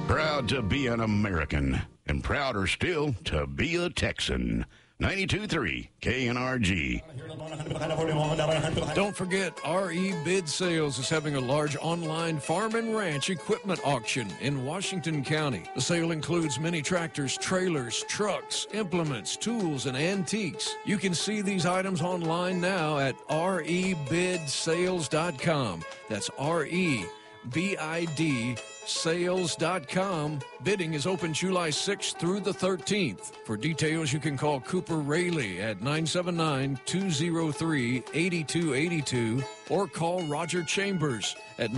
Proud to be an American, and prouder still to be a Texan. 92.3 KNRG. Don't forget, RE Bid Sales is having a large online farm and ranch equipment auction in Washington County. The sale includes many tractors, trailers, trucks, implements, tools, and antiques. You can see these items online now at rebidsales.com. That's REBID sales.com. Bidding is open July 6th through the 13th. For details, you can call Cooper Rayleigh at 979-203-8282 or call Roger Chambers at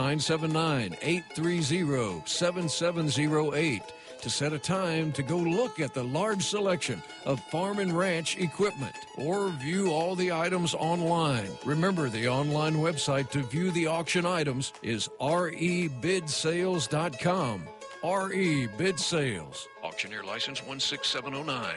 979-830-7708 to set a time to go look at the large selection of farm and ranch equipment or view all the items online. Remember, the online website to view the auction items is rebidsales.com. RE Bid Sales. Auctioneer license 16709.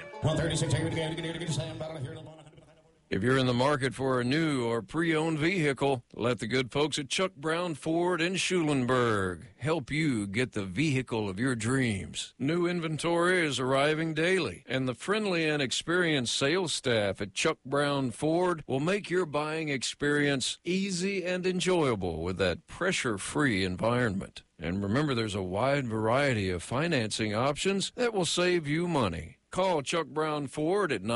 136. If you're in the market for a new or pre-owned vehicle, let the good folks at Chuck Brown Ford in Schulenburg help you get the vehicle of your dreams. New inventory is arriving daily, and the friendly and experienced sales staff at Chuck Brown Ford will make your buying experience easy and enjoyable with that pressure-free environment. And remember, there's a wide variety of financing options that will save you money. Call Chuck Brown Ford at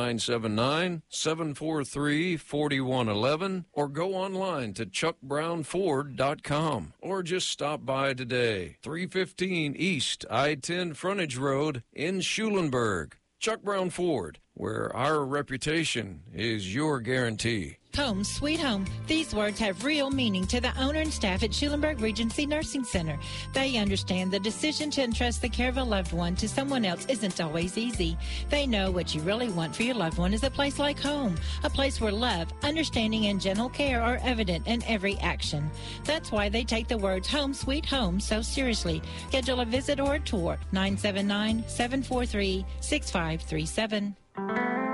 979-743-4111 or go online to chuckbrownford.com or just stop by today. 315 East I-10 Frontage Road in Schulenburg. Chuck Brown Ford, where our reputation is your guarantee. Home, sweet home. These words have real meaning to the owner and staff at Schulenburg Regency Nursing Center. They understand the decision to entrust the care of a loved one to someone else isn't always easy. They know what you really want for your loved one is a place like home, a place where love, understanding, and gentle care are evident in every action. That's why they take the words home, sweet home so seriously. Schedule a visit or a tour, 979-743-6537.